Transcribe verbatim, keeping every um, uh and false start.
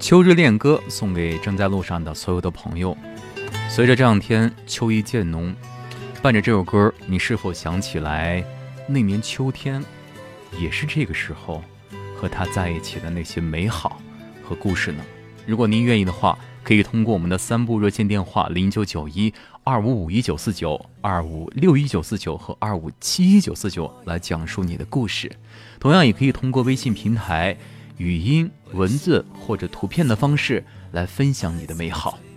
秋日恋歌送给正在路上的所有的朋友。随着这两天秋意渐浓，伴着这首歌，你是否想起来那年秋天也是这个时候和他在一起的那些美好和故事呢？如果您愿意的话，可以通过我们的三部热线电话零九九一二五五一九四九、二五六一九四九和二五七一九四九来讲述你的故事。同样也可以通过微信平台语音、文字或者图片的方式来分享你的美好。